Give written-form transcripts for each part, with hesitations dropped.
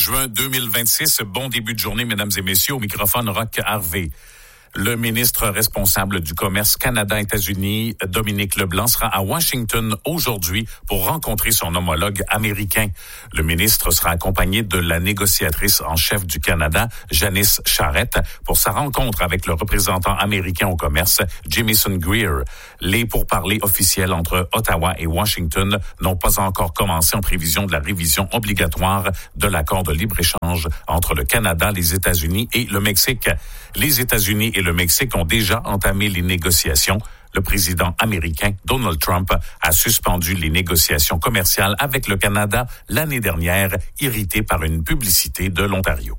juin 2026. Bon début de journée, mesdames et messieurs. Au microphone, Roch Harvey. Le ministre responsable du commerce Canada-États-Unis, Dominique Leblanc, sera à Washington aujourd'hui pour rencontrer son homologue américain. Le ministre sera accompagné de la négociatrice en chef du Canada, Janice Charette, pour sa rencontre avec le représentant américain au commerce, Jamieson Greer. Les pourparlers officiels entre Ottawa et Washington n'ont pas encore commencé en prévision de la révision obligatoire de l'accord de libre-échange entre le Canada, les États-Unis et le Mexique. Les États-Unis et le Mexique ont déjà entamé les négociations. Le président américain Donald Trump a suspendu les négociations commerciales avec le Canada l'année dernière, irrité par une publicité de l'Ontario.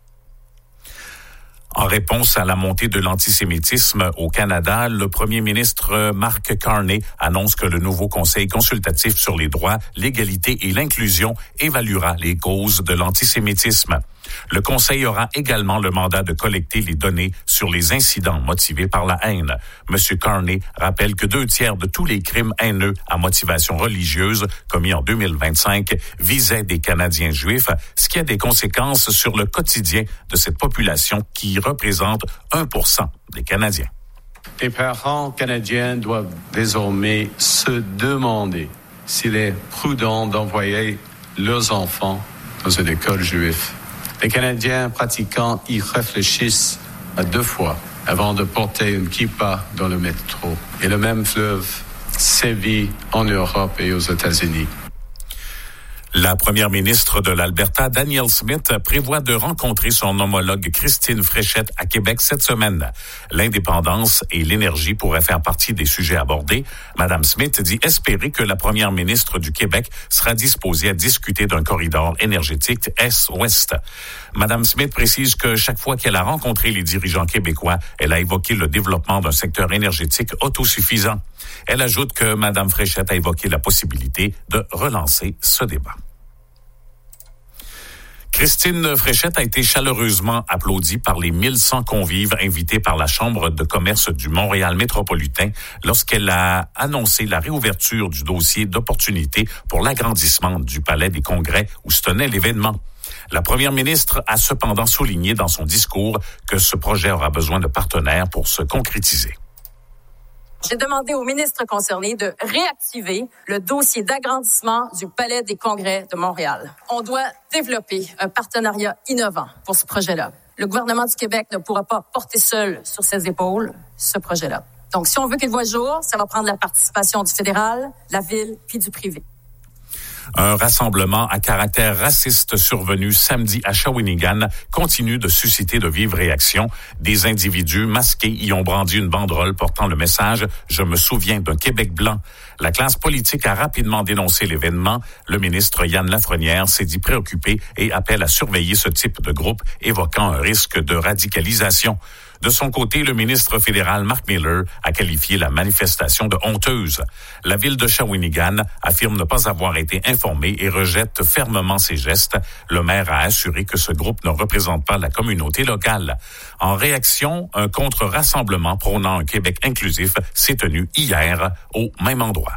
En réponse à la montée de l'antisémitisme au Canada, le premier ministre Mark Carney annonce que le nouveau Conseil consultatif sur les droits, l'égalité et l'inclusion évaluera les causes de l'antisémitisme. Le Conseil aura également le mandat de collecter les données sur les incidents motivés par la haine. M. Carney rappelle que 2/3 de tous les crimes haineux à motivation religieuse commis en 2025 visaient des Canadiens juifs, ce qui a des conséquences sur le quotidien de cette population qui représente 1% des Canadiens. Les parents canadiens doivent désormais se demander s'il est prudent d'envoyer leurs enfants dans une école juive. Les Canadiens pratiquants y réfléchissent à 2 fois avant de porter une kippa dans le métro. Et le même fleuve sévit en Europe et aux États-Unis. La première ministre de l'Alberta, Danielle Smith, prévoit de rencontrer son homologue Christine Fréchette à Québec cette semaine. L'indépendance et l'énergie pourraient faire partie des sujets abordés. Madame Smith dit espérer que la première ministre du Québec sera disposée à discuter d'un corridor énergétique Est-Ouest. Madame Smith précise que chaque fois qu'elle a rencontré les dirigeants québécois, elle a évoqué le développement d'un secteur énergétique autosuffisant. Elle ajoute que Madame Fréchette a évoqué la possibilité de relancer ce débat. Christine Fréchette a été chaleureusement applaudie par les 1100 convives invités par la Chambre de commerce du Montréal métropolitain lorsqu'elle a annoncé la réouverture du dossier d'opportunité pour l'agrandissement du Palais des Congrès où se tenait l'événement. La première ministre a cependant souligné dans son discours que ce projet aura besoin de partenaires pour se concrétiser. J'ai demandé au ministre concerné de réactiver le dossier d'agrandissement du Palais des Congrès de Montréal. On doit développer un partenariat innovant pour ce projet-là. Le gouvernement du Québec ne pourra pas porter seul sur ses épaules ce projet-là. Donc, si on veut qu'il voie le jour, ça va prendre la participation du fédéral, de la ville puis du privé. Un rassemblement à caractère raciste survenu samedi à Shawinigan continue de susciter de vives réactions. Des individus masqués y ont brandi une banderole portant le message « Je me souviens d'un Québec blanc ». La classe politique a rapidement dénoncé l'événement. Le ministre Yann Lafrenière s'est dit préoccupé et appelle à surveiller ce type de groupe, évoquant un risque de radicalisation. De son côté, le ministre fédéral Mark Miller a qualifié la manifestation de honteuse. La ville de Shawinigan affirme ne pas avoir été informée et rejette fermement ces gestes. Le maire a assuré que ce groupe ne représente pas la communauté locale. En réaction, un contre-rassemblement prônant un Québec inclusif s'est tenu hier au même endroit.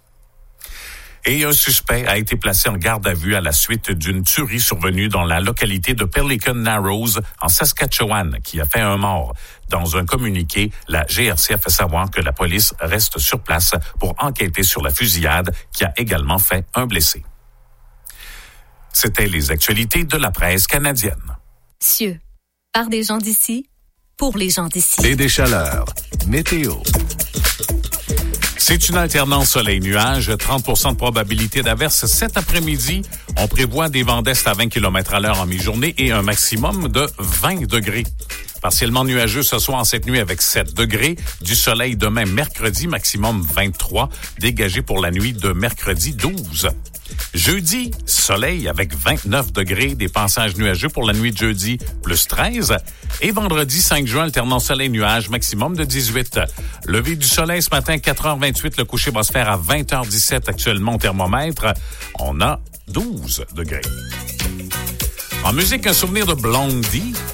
Et un suspect a été placé en garde à vue à la suite d'une tuerie survenue dans la localité de Pelican Narrows, en Saskatchewan, qui a fait un mort. Dans un communiqué, la GRC a fait savoir que la police reste sur place pour enquêter sur la fusillade qui a également fait un blessé. C'était les actualités de la presse canadienne. Cieux, par des gens d'ici, pour les gens d'ici. Et des chaleurs. Météo. C'est une alternance soleil-nuage, 30% de probabilité d'averse cet après-midi. On prévoit des vents d'est à 20 km/h en mi-journée et un maximum de 20 degrés. Partiellement nuageux ce soir, cette nuit avec 7 degrés. Du soleil demain mercredi, maximum 23. Dégagé pour la nuit de mercredi 12. Jeudi, soleil avec 29 degrés, des passages nuageux pour la nuit de jeudi, plus 13. Et vendredi 5 juin, alternant soleil-nuage, maximum de 18. Lever du soleil ce matin, 4h28, le coucher va se faire à 20h17 actuellement au thermomètre. On a 12 degrés. En musique, un souvenir de Blondie.